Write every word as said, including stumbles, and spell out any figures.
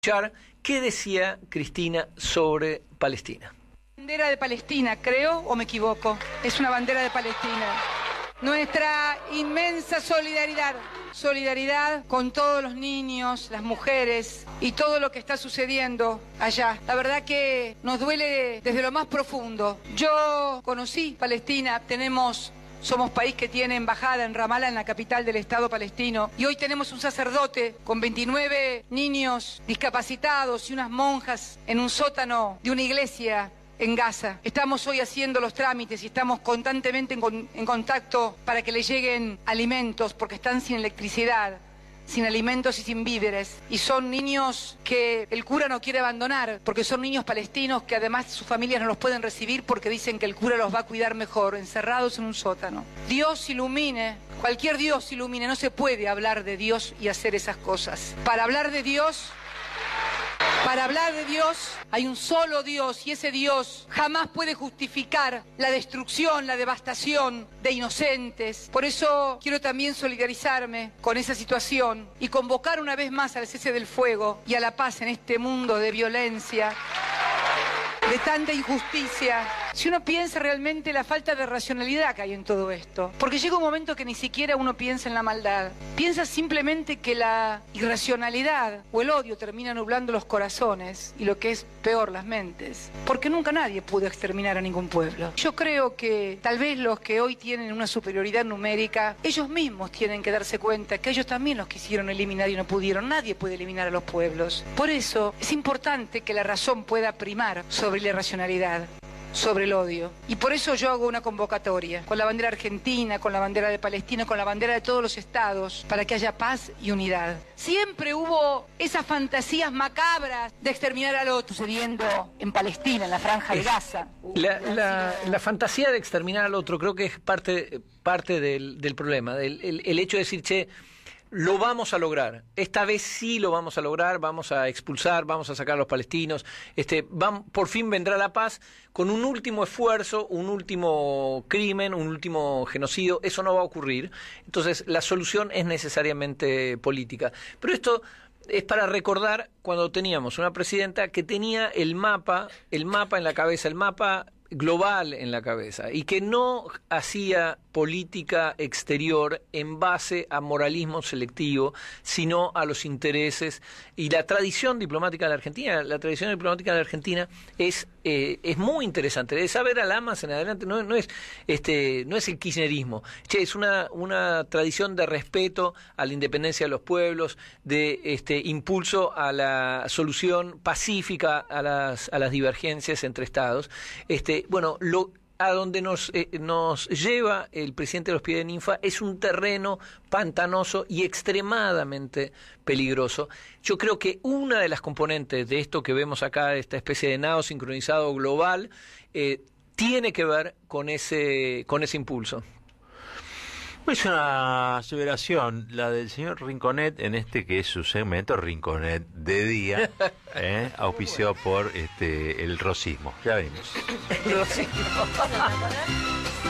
¿Qué decía Cristina sobre Palestina? Bandera de Palestina, creo o me equivoco. Es una bandera de Palestina. Nuestra inmensa solidaridad, solidaridad con todos los niños, las mujeres y todo lo que está sucediendo allá. La verdad que nos duele desde lo más profundo. Yo conocí Palestina, tenemos... Somos país que tiene embajada en Ramallah, en la capital del Estado palestino, y hoy tenemos un sacerdote con veintinueve niños discapacitados y unas monjas en un sótano de una iglesia en Gaza. Estamos hoy haciendo los trámites y estamos constantemente en, con, en contacto para que les lleguen alimentos, porque están sin electricidad, sin alimentos y sin víveres. Y son niños que el cura no quiere abandonar, porque son niños palestinos que además sus familias no los pueden recibir porque dicen que el cura los va a cuidar mejor, encerrados en un sótano. Dios ilumine, cualquier Dios ilumine, no se puede hablar de Dios y hacer esas cosas. Para hablar de Dios... Para hablar de Dios hay un solo Dios y ese Dios jamás puede justificar la destrucción, la devastación de inocentes. Por eso quiero también solidarizarme con esa situación y convocar una vez más al cese del fuego y a la paz en este mundo de violencia, de tanta injusticia. Si uno piensa realmente la falta de racionalidad que hay en todo esto, porque llega un momento que ni siquiera uno piensa en la maldad, piensa simplemente que la irracionalidad o el odio termina nublando los corazones y lo que es peor, las mentes, porque nunca nadie pudo exterminar a ningún pueblo. Yo creo que tal vez los que hoy tienen una superioridad numérica, ellos mismos tienen que darse cuenta que ellos también los quisieron eliminar y no pudieron. Nadie puede eliminar a los pueblos. Por eso es importante que la razón pueda primar sobre la irracionalidad, sobre el odio. Y por eso yo hago una convocatoria, con la bandera argentina, con la bandera de Palestina, con la bandera de todos los estados, para que haya paz y unidad. Siempre hubo esas fantasías macabras de exterminar al otro, sucediendo en Palestina, en la Franja de Gaza. La, la, la fantasía de exterminar al otro creo que es parte, parte del, del problema, del, el, el hecho de decir, che, lo vamos a lograr, esta vez sí lo vamos a lograr, vamos a expulsar, vamos a sacar a los palestinos, este, van, por fin vendrá la paz con un último esfuerzo, un último crimen, un último genocidio. Eso no va a ocurrir, entonces la solución es necesariamente política. Pero esto es para recordar cuando teníamos una presidenta que tenía el mapa, el mapa en la cabeza, el mapa global en la cabeza, y que no hacía política exterior en base a moralismo selectivo, sino a los intereses. Y la tradición diplomática de la Argentina, la tradición diplomática de la Argentina es eh, es muy interesante. De saber a Lamas en adelante no, no es este no es el kirchnerismo. Che, es una una tradición de respeto a la independencia de los pueblos, de este impulso a la solución pacífica a las a las divergencias entre estados. Este bueno, lo a donde nos, eh, nos lleva el presidente de los Pies de Ninfa es un terreno pantanoso y extremadamente peligroso. Yo creo que una de las componentes de esto que vemos acá, esta especie de nado sincronizado global, eh, tiene que ver con ese, con ese impulso. Es una aseveración, la del señor Rinconet, en este que es su segmento Rinconet de día, ¿eh? auspiciado por este el rosismo. Ya vimos. El rosismo.